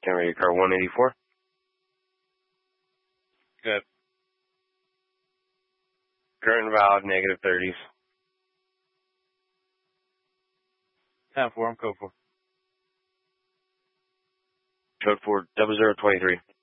Camera your car 184. Good. Current valve, negative 30s. 10-4, I'm code 4. Code 4, 0023.